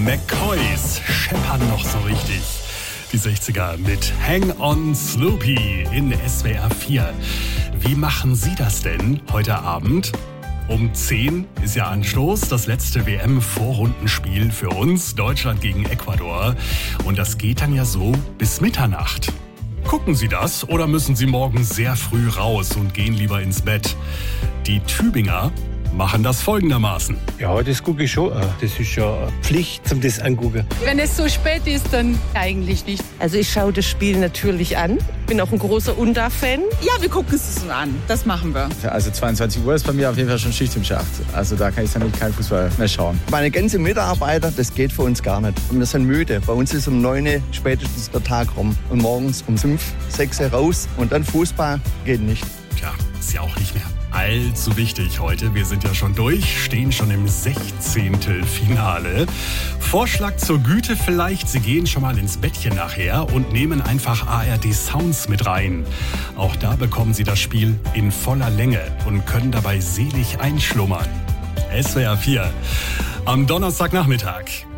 McCoys scheppern noch so richtig. Die 60er mit Hang on Sloopy in SWR 4. Wie machen Sie das denn heute Abend? Um 10 ist ja Anstoß, das letzte WM-Vorrundenspiel für uns, Deutschland gegen Ecuador. Und das geht dann ja so bis Mitternacht. Gucken Sie das oder müssen Sie morgen sehr früh raus und gehen lieber ins Bett? Die Tübinger machen das folgendermaßen. Ja, das gucke ich schon. Das ist ja Pflicht, zum das angucken. Wenn es so spät ist, dann eigentlich nicht. Also ich schaue das Spiel natürlich an. Bin auch ein großer Unda-Fan. Ja, wir gucken es uns an. Das machen wir. Also 22 Uhr ist bei mir auf jeden Fall schon Schicht im Schacht. Also da kann ich dann keinen Fußball mehr schauen. Meine ganze Mitarbeiter, das geht für uns gar nicht. Wir sind müde. Bei uns ist um 9 Uhr spätestens der Tag rum. Und morgens um 5, 6 Uhr raus. Und dann Fußball geht nicht. Tja, ist ja auch nicht mehr allzu wichtig heute. Wir sind ja schon durch, stehen schon im 16. Finale. Vorschlag zur Güte vielleicht, Sie gehen schon mal ins Bettchen nachher und nehmen einfach ARD Sounds mit rein. Auch da bekommen Sie das Spiel in voller Länge und können dabei selig einschlummern. SWR 4 am Donnerstagnachmittag.